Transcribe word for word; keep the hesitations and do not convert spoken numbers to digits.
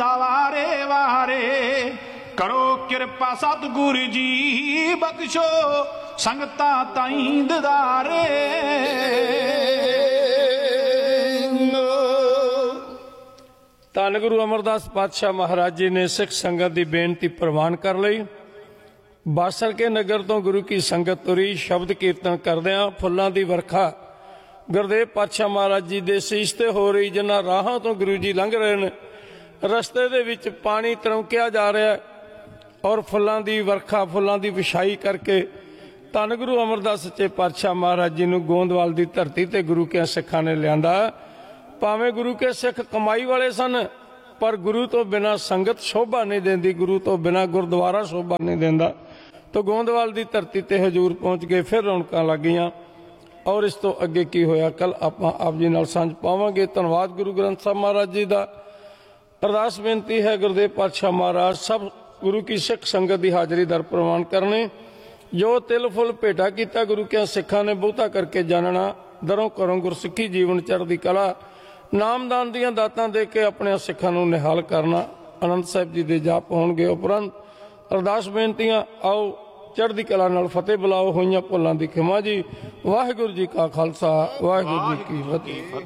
ਆਉਂਦਾ ਵਾਰੇ ਵਾਰੇ। ਕਰੋ ਕਿਰਪਾ ਸਤਿਗੁਰ ਜੀ ਬਖਸ਼ੋ ਸੰਗਤਾਂ ਤਾਈਂ ਦਿਦਾਰੇ। ਧੰਨ ਗੁਰੂ ਅਮਰਦਾਸ ਪਾਤਸ਼ਾਹ ਮਹਾਰਾਜ ਜੀ ਨੇ ਸਿੱਖ ਸੰਗਤ ਦੀ ਬੇਨਤੀ ਪ੍ਰਵਾਨ ਕਰ ਲਈ। ਬਾਸਲ ਕੇ ਨਗਰ ਤੋਂ ਗੁਰੂ ਕੀ ਸੰਗਤ ਤੁਰੀ ਸ਼ਬਦ ਕੀਰਤਨ ਕਰਦਿਆਂ ਫੁੱਲਾਂ ਦੀ ਵਰਖਾ ਗੁਰਦੇਵ ਪਾਤਸ਼ਾਹ ਮਹਾਰਾਜ ਜੀ ਦੇ ਸੀਸ ਤੇ ਹੋ ਰਹੀ। ਜਿਨ੍ਹਾਂ ਰਾਹਾਂ ਤੋਂ ਗੁਰੂ ਜੀ ਲੰਘ ਰਹੇ ਨੇ ਰਸਤੇ ਦੇ ਵਿੱਚ ਪਾਣੀ ਤਰੌਂਕਿਆ ਜਾ ਰਿਹਾ ਔਰ ਫੁੱਲਾਂ ਦੀ ਵਰਖਾ ਫੁੱਲਾਂ ਦੀ ਵਿਛਾਈ ਕਰਕੇ ਧੰਨ ਗੁਰੂ ਅਮਰਦਾਸ ਸੱਚੇ ਪਾਤਸ਼ਾਹ ਮਹਾਰਾਜ ਜੀ ਨੂੰ ਗੋਂਦਵਾਲ ਦੀ ਧਰਤੀ ਤੇ ਗੁਰੂ ਕੇ ਸਿੱਖਾਂ ਨੇ ਲਿਆਂਦਾ। ਭਾਵੇਂ ਗੁਰੂ ਕੇ ਸਿੱਖ ਕਮਾਈ ਵਾਲੇ ਸਨ ਪਰ ਗੁਰੂ ਤੋਂ ਬਿਨਾਂ ਸੰਗਤ ਸ਼ੋਭਾ ਨਹੀਂ ਦਿੰਦੀ, ਗੁਰੂ ਤੋਂ ਬਿਨਾਂ ਗੁਰਦੁਆਰਾ ਸ਼ੋਭਾ ਨਹੀਂ ਦਿੰਦਾ। ਤਾਂ ਗੋਂਦਵਾਲ ਦੀ ਧਰਤੀ ਤੇ ਹਜੂਰ ਪਹੁੰਚ ਗਏ, ਫਿਰ ਰੌਣਕਾਂ ਲੱਗ ਗਈਆਂ। ਔਰ ਇਸ ਤੋਂ ਅੱਗੇ ਕੀ ਹੋਇਆ ਕੱਲ ਆਪਾਂ ਆਪ ਜੀ ਨਾਲ ਸਾਂਝ ਪਾਵਾਂਗੇ। ਧੰਨਵਾਦ ਗੁਰੂ ਗ੍ਰੰਥ ਸਾਹਿਬ ਮਹਾਰਾਜ ਜੀ ਦਾ। ਅਰਦਾਸ ਬੇਨਤੀ ਹੈ ਗੁਰਦੇਵ ਪਾਤਸ਼ਾਹ ਮਹਾਰਾਜ ਸਭ ਗੁਰੂ ਕੀ ਸਿੱਖ ਸੰਗਤ ਦੀ ਹਾਜ਼ਰੀ ਦਰ ਪ੍ਰਵਾਨ ਕਰਨੇ। ਜੋ ਤਿਲ ਫੁੱਲ ਭੇਟਾ ਕੀਤਾ ਗੁਰੂ ਕੇ ਸਿੱਖਾਂ ਨੇ ਬਹੁਤਾ ਕਰਕੇ ਜਾਣਨਾ। ਦਰੋਂ ਕਰੋ ਗੁਰਸਿੱਖੀ ਜੀਵਨ ਚੜ੍ਹਦੀ ਕਲਾ। ਨਾਮਦਾਨ ਦੀਆਂ ਦਾਤਾਂ ਦੇ ਕੇ ਆਪਣੇ ਸਿੱਖਾਂ ਨੂੰ ਨਿਹਾਲ ਕਰਨਾ। ਆਨੰਦ ਸਾਹਿਬ ਜੀ ਦੇ ਜਾਪ ਹੋਣਗੇ ਉਪਰੰਤ ਅਰਦਾਸ ਬੇਨਤੀਆਂ। ਆਓ ਚੜ੍ਹਦੀ ਕਲਾ ਨਾਲ ਫਤਿਹ ਬੁਲਾਓ। ਹੋਈਆਂ ਭੁੱਲਾਂ ਦੀ ਖਿਮਾ ਜੀ। ਵਾਹਿਗੁਰੂ ਜੀ ਕਾ ਖਾਲਸਾ ਵਾਹਿਗੁਰੂ ਜੀ ਕੀ ਫਤਿਹ।